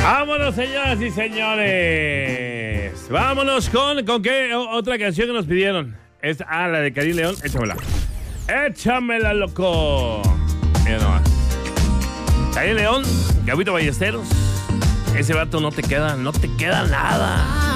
Vámonos, señoras y señores. Vámonos con qué otra canción que nos pidieron. Es la de Karim León. Échamela. Échamela, loco. Mira nomás. Karim León, Gabito Ballesteros. Ese vato no te queda nada.